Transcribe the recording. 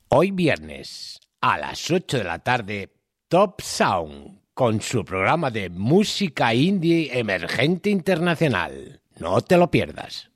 Hoy viernes, a las 8 de la tarde, Top Sound, con su programa de música indie emergente internacional. No te lo pierdas.